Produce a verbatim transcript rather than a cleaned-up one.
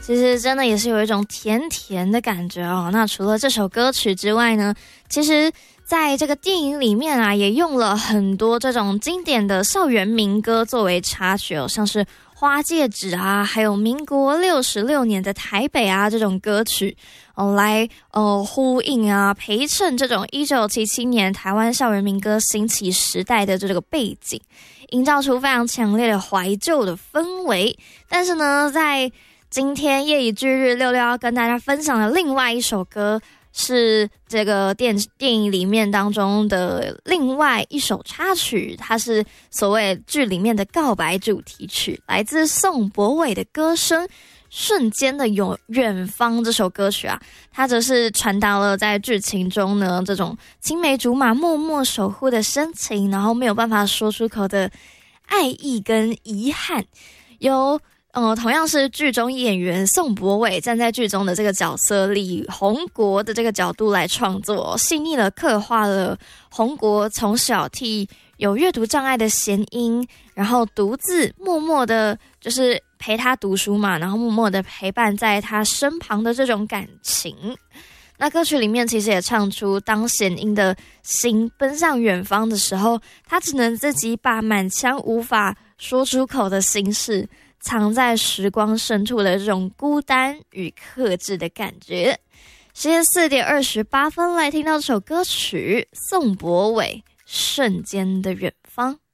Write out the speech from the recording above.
其实真的也是有一种甜甜的感觉哦。那除了这首歌曲之外呢，其实在这个电影里面啊，也用了很多这种经典的校园民歌作为插曲哦，像是花戒指啊，还有民国六十六年的台北啊这种歌曲哦，来呃呼应啊陪衬这种一九七七年台湾校园民歌兴起时代的这个背景，营造出非常强烈的怀旧的氛围。但是呢，在今天夜以继日，六六要跟大家分享的另外一首歌，是这个电电影里面当中的另外一首插曲，它是所谓剧里面的告白主题曲，来自宋柏伟的歌声《瞬间的有远方》。这首歌曲啊，它则是传达了在剧情中呢这种青梅竹马默默守护的深情，然后没有办法说出口的爱意跟遗憾。由呃，同样是剧中演员宋柏伟站在剧中的这个角色李宏国的这个角度来创作，细腻的刻画了宏国从小替有阅读障碍的弦音，然后独自默默的就是陪他读书嘛，然后默默的陪伴在他身旁的这种感情。那歌曲里面其实也唱出，当弦音的心奔向远方的时候，他只能自己把满腔无法说出口的心事藏在时光深处的这种孤单与克制的感觉。时间四点二十八分，来听到这首歌曲，宋柏伟《瞬间的远方》。